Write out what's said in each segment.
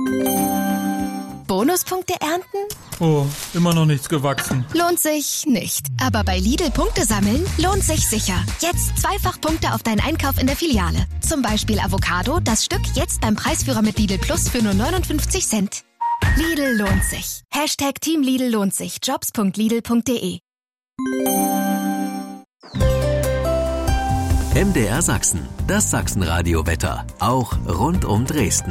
Bonuspunkte ernten? Oh, immer noch nichts gewachsen. Lohnt sich nicht. Aber bei Lidl Punkte sammeln lohnt sich sicher. Jetzt 2-fach Punkte auf deinen Einkauf in der Filiale. Zum Beispiel Avocado, das Stück jetzt beim Preisführer mit Lidl Plus für nur 59 Cent. Lidl lohnt sich. Team Lidl lohnt sich. Jobs.lidl.de. MDR Sachsen, das Sachsenradio-Wetter, auch rund um Dresden.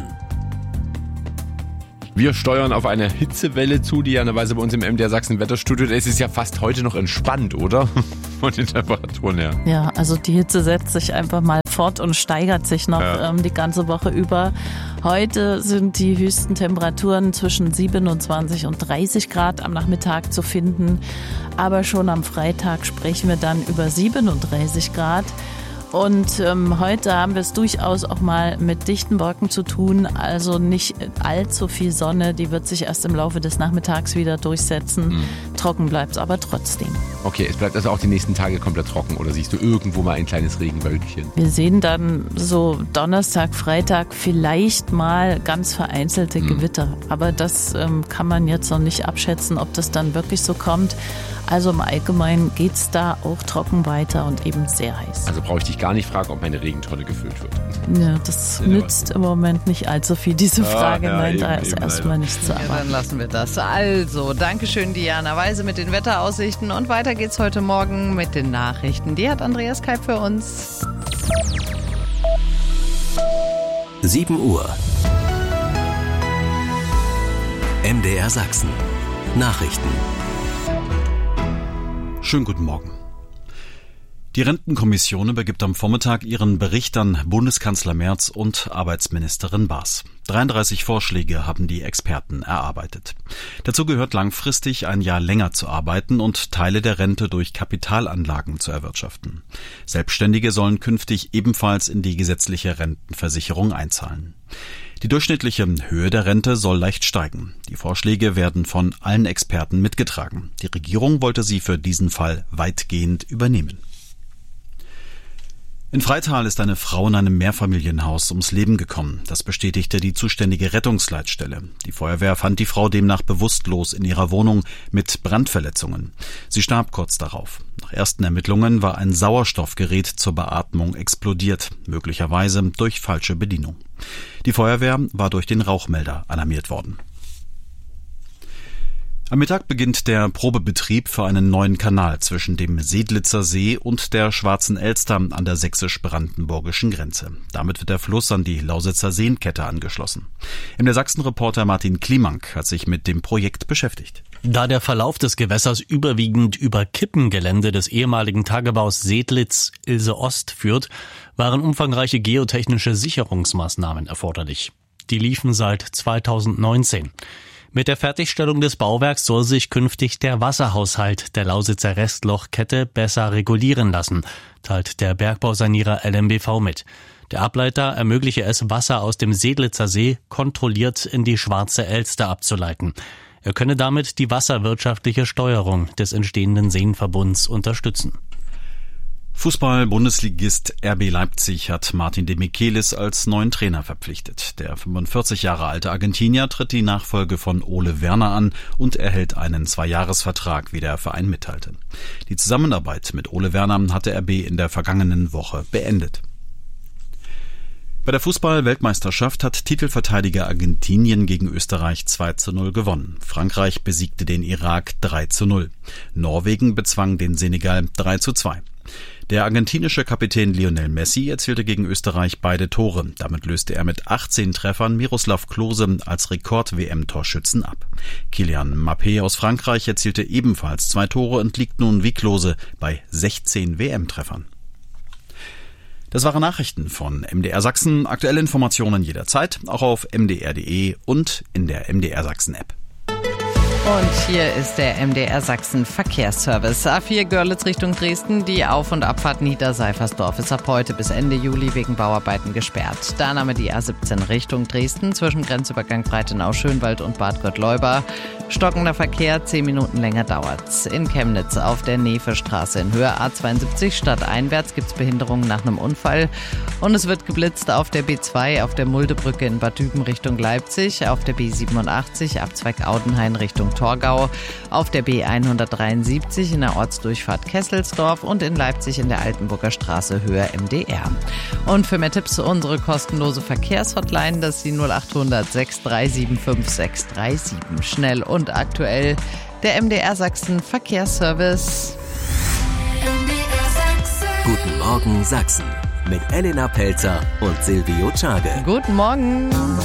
Wir steuern auf eine Hitzewelle zu, die ja Weise bei uns im MDR Sachsen Wetterstudio. Es ist ja fast heute noch entspannt, oder? Von den Temperaturen her. Ja, also die Hitze setzt sich einfach mal fort und steigert sich noch die ganze Woche über. Heute sind die höchsten Temperaturen zwischen 27 und 30 Grad am Nachmittag zu finden. Aber schon am Freitag sprechen wir dann über 37 Grad. Und heute haben wir es durchaus auch mal mit dichten Wolken zu tun, also nicht allzu viel Sonne, die wird sich erst im Laufe des Nachmittags wieder durchsetzen. Trocken bleibt es aber trotzdem. Okay, es bleibt also auch die nächsten Tage komplett trocken oder siehst du irgendwo mal ein kleines Regenwölkchen? Wir sehen dann so Donnerstag, Freitag vielleicht mal ganz vereinzelte Gewitter, aber das kann man jetzt noch nicht abschätzen, ob das dann wirklich so kommt. Also im Allgemeinen geht es da auch trocken weiter und eben sehr heiß. Also brauche ich dich gar nicht fragen, ob meine Regentonne gefüllt wird. Ja, das nützt im Moment nicht allzu viel, diese Frage. Nein, da ist erstmal nichts zu erwarten. Ja, dann lassen wir das. Also, Dankeschön, Diana Weise mit den Wetteraussichten. Und weiter geht's heute Morgen mit den Nachrichten. Die hat Andreas Keib für uns. 7 Uhr. MDR Sachsen. Nachrichten. Schönen guten Morgen. Die Rentenkommission übergibt am Vormittag ihren Bericht an Bundeskanzler Merz und Arbeitsministerin Baas. 33 Vorschläge haben die Experten erarbeitet. Dazu gehört langfristig ein Jahr länger zu arbeiten und Teile der Rente durch Kapitalanlagen zu erwirtschaften. Selbstständige sollen künftig ebenfalls in die gesetzliche Rentenversicherung einzahlen. Die durchschnittliche Höhe der Rente soll leicht steigen. Die Vorschläge werden von allen Experten mitgetragen. Die Regierung wollte sie für diesen Fall weitgehend übernehmen. In Freital ist eine Frau in einem Mehrfamilienhaus ums Leben gekommen. Das bestätigte die zuständige Rettungsleitstelle. Die Feuerwehr fand die Frau demnach bewusstlos in ihrer Wohnung mit Brandverletzungen. Sie starb kurz darauf. Nach ersten Ermittlungen war ein Sauerstoffgerät zur Beatmung explodiert, möglicherweise durch falsche Bedienung. Die Feuerwehr war durch den Rauchmelder alarmiert worden. Am Mittag beginnt der Probebetrieb für einen neuen Kanal zwischen dem Sedlitzer See und der Schwarzen Elster an der sächsisch-brandenburgischen Grenze. Damit wird der Fluss an die Lausitzer Seenkette angeschlossen. Der Sachsen-Reporter Martin Klimank hat sich mit dem Projekt beschäftigt. Da der Verlauf des Gewässers überwiegend über Kippengelände des ehemaligen Tagebaus Sedlitz-Ilse-Ost führt, waren umfangreiche geotechnische Sicherungsmaßnahmen erforderlich. Die liefen seit 2019. Mit der Fertigstellung des Bauwerks soll sich künftig der Wasserhaushalt der Lausitzer Restlochkette besser regulieren lassen, teilt der Bergbausanierer LMBV mit. Der Ableiter ermögliche es, Wasser aus dem Sedlitzer See kontrolliert in die Schwarze Elster abzuleiten. Er könne damit die wasserwirtschaftliche Steuerung des entstehenden Seenverbunds unterstützen. Fußball-Bundesligist RB Leipzig hat Martin de Michelis als neuen Trainer verpflichtet. Der 45 Jahre alte Argentinier tritt die Nachfolge von Ole Werner an und erhält einen 2-Jahres-Vertrag, wie der Verein mitteilte. Die Zusammenarbeit mit Ole Werner hatte RB in der vergangenen Woche beendet. Bei der Fußball-Weltmeisterschaft hat Titelverteidiger Argentinien gegen Österreich 2:0 gewonnen. Frankreich besiegte den Irak 3:0. Norwegen bezwang den Senegal 3:2. Der argentinische Kapitän Lionel Messi erzielte gegen Österreich beide Tore. Damit löste er mit 18 Treffern Miroslav Klose als Rekord-WM-Torschützen ab. Kylian Mbappé aus Frankreich erzielte ebenfalls 2 Tore und liegt nun wie Klose bei 16 WM-Treffern. Das waren Nachrichten von MDR Sachsen. Aktuelle Informationen jederzeit, auch auf mdr.de und in der MDR Sachsen App. Und hier ist der MDR Sachsen Verkehrsservice. A4 Görlitz Richtung Dresden. Die Auf- und Abfahrt Niederseifersdorf ist ab heute bis Ende Juli wegen Bauarbeiten gesperrt. Danach die A17 Richtung Dresden zwischen Grenzübergang Breitenau-Schönwald und Bad Gottleuba. Stockender Verkehr, 10 Minuten länger dauert's. In Chemnitz auf der Nevestraße in Höhe A72 stadteinwärts gibt's Behinderungen nach einem Unfall. Und es wird geblitzt auf der B2, auf der Muldebrücke in Bad Düben Richtung Leipzig, auf der B87 Abzweig Audenhain Richtung Torgau, auf der B173 in der Ortsdurchfahrt Kesselsdorf und in Leipzig in der Altenburger Straße Höhe MDR. Und für mehr Tipps unsere kostenlose Verkehrshotline, das ist die 0800 6375 637. Schnell und aktuell der MDR Sachsen Verkehrsservice. Guten Morgen Sachsen mit Elena Pelzer und Silvio Czage. Guten Morgen.